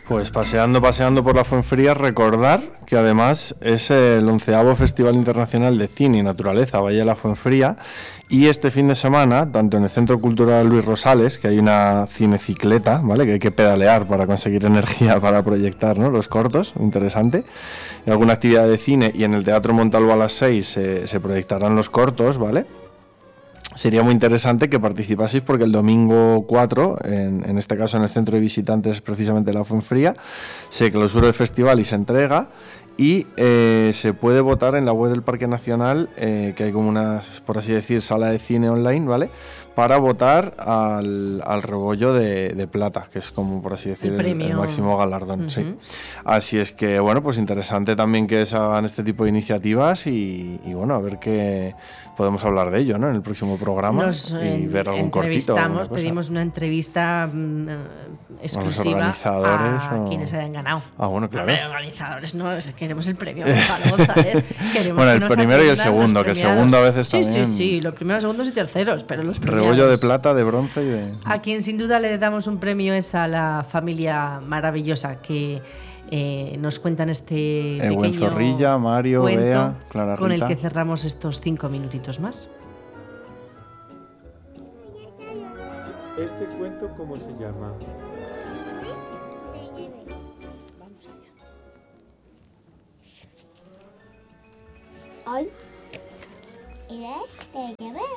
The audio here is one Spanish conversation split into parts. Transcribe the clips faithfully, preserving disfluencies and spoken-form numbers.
Pues paseando, paseando por la Fuenfría, recordar que además es el onceavo Festival Internacional de Cine y Naturaleza Valle de la Fuenfría, y este fin de semana, tanto en el Centro Cultural Luis Rosales, que hay una cinecicleta, ¿vale?, que hay que pedalear para conseguir energía para proyectar, ¿no?, los cortos, interesante, y alguna actividad de cine, y en el Teatro Montalvo a las seis se, se proyectarán los cortos, ¿vale? Sería muy interesante que participaseis porque el domingo cuatro, en, en este caso en el centro de visitantes precisamente de la Fuenfría, se clausura el festival y se entrega, y eh, se puede votar en la web del Parque Nacional, eh, que hay como una, por así decir, sala de cine online, ¿vale?, para votar al, al Rebollo de, de Plata, que es como, por así decir, el, el, el máximo galardón. Uh-huh. Sí. Así es que, bueno, pues interesante también que se hagan este tipo de iniciativas y, y bueno, a ver qué podemos hablar de ello, ¿no?, en el próximo programa. Nos, y en, ver algún cortito. Pedimos una entrevista um, exclusiva a o... quienes hayan ganado. Ah, bueno, claro. Los organizadores no, queremos el premio Gonzalo González. Queremos bueno, el primero y el segundo, que el segundo a veces sí, también. Sí, sí, sí, los primeros, segundos y terceros, pero los primeros. Rebollo de plata, de bronce y de... A quien sin duda le damos un premio es a la familia maravillosa que eh, nos cuentan este eh, pequeño Zorrilla, Mario, cuento Bea, Clara Rita, con el que cerramos estos cinco minutitos más. ¿Este cuento cómo se llama? Vamos allá. Hoy Inés, ¿te lleves?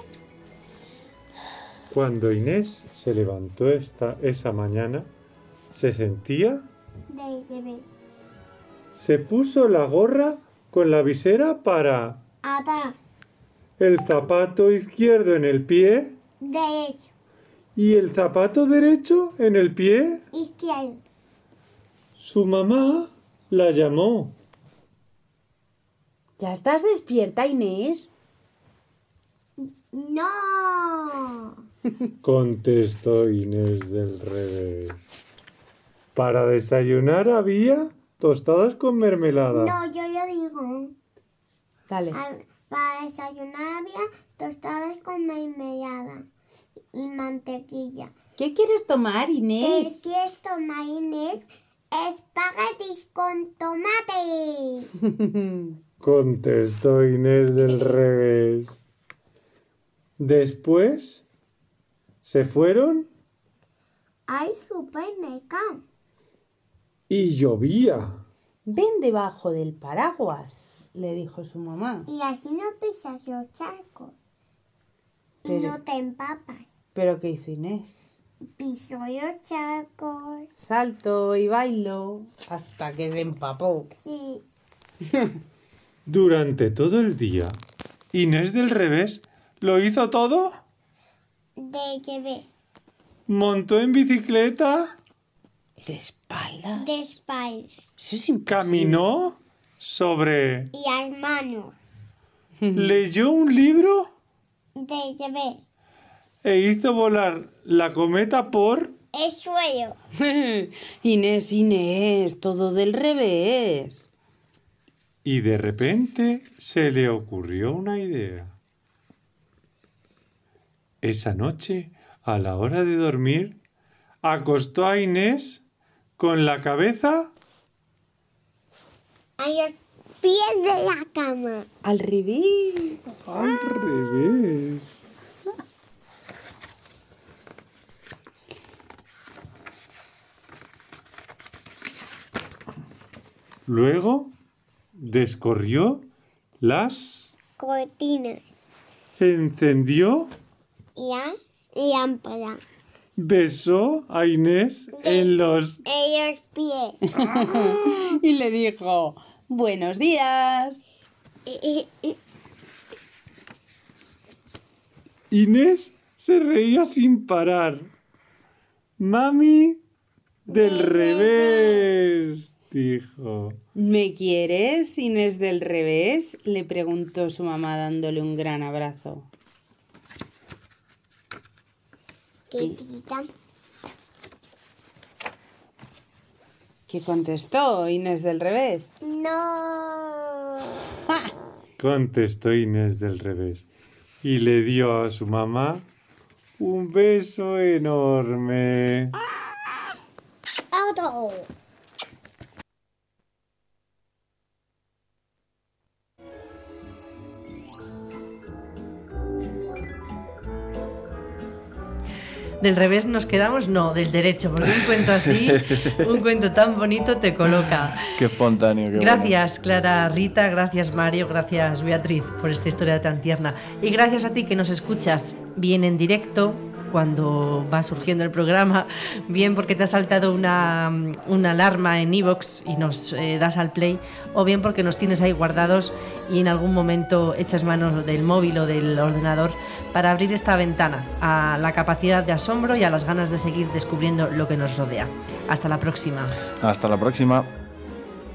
Cuando Inés se levantó esta, esa mañana, se sentía... De lleves. Se puso la gorra con la visera para... Atrás. El zapato izquierdo en el pie... Derecho. ¿Y el zapato derecho en el pie? Izquierdo. Su mamá la llamó. ¿Ya estás despierta, Inés? No. Contestó Inés del revés. Para desayunar había tostadas con mermelada. No, yo lo digo. Dale. A, para desayunar había tostadas con mermelada y mantequilla. ¿Qué quieres tomar, Inés? ¿Qué quieres tomar, Inés? Espaguetis con tomate. Contestó Inés del revés. Después se fueron al supermercado. Y llovía. Ven debajo del paraguas, le dijo su mamá. Y así no pisas los charcos. Pero, y no te empapas. ¿Pero qué hizo Inés? Pisó los charcos. Saltó y bailó hasta que se empapó. Sí. Durante todo el día, Inés del revés lo hizo todo. ¿De qué ves? Montó en bicicleta. ¿De espaldas? De espaldas. Eso es imposible. Caminó sobre... Y las manos. Leyó un libro. ¿De qué ves? E hizo volar la cometa por... el suelo. Inés, Inés, todo del revés. Y de repente se le ocurrió una idea. Esa noche, a la hora de dormir, acostó a Inés con la cabeza a los pies de la cama. Al revés. Al revés. Luego descorrió las cortinas. Encendió y a lámpara. Besó a Inés de, en los... en los pies. Y le dijo, buenos días. Inés se reía sin parar. Mami del revés, dijo. ¿Me quieres, Inés del revés?, le preguntó su mamá dándole un gran abrazo. Quietita. ¿Qué contestó Inés del revés? No. Contestó Inés del revés y le dio a su mamá un beso enorme. Otro. Del revés nos quedamos, no, del derecho, porque un cuento así, un cuento tan bonito te coloca. Qué espontáneo. Qué Gracias, Clara, Rita, gracias, Mario, gracias, Beatriz, por esta historia tan tierna. Y gracias a ti que nos escuchas bien en directo, cuando va surgiendo el programa, bien porque te ha saltado una, una alarma en iVoox y nos eh, das al play, o bien porque nos tienes ahí guardados y en algún momento echas mano del móvil o del ordenador para abrir esta ventana a la capacidad de asombro y a las ganas de seguir descubriendo lo que nos rodea. Hasta la próxima. Hasta la próxima.